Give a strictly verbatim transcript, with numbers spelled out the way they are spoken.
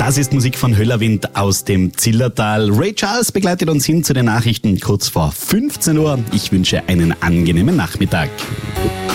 Das ist Musik von Höllerwind aus dem Zillertal. Ray Charles begleitet uns hin zu den Nachrichten kurz vor fünfzehn Uhr. Ich wünsche einen angenehmen Nachmittag.